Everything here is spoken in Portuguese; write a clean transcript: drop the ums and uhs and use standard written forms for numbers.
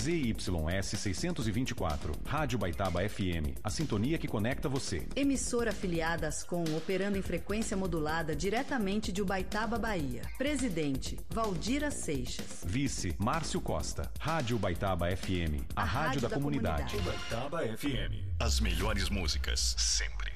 ZYS 624, Rádio Baitaba FM, a sintonia que conecta você. Emissora afiliada Ascom, operando em frequência modulada diretamente de Ubaitaba, Bahia. Presidente, Valdira Seixas. Vice, Márcio Costa. Rádio Baitaba FM, a rádio da comunidade. Baitaba FM. As melhores músicas, sempre.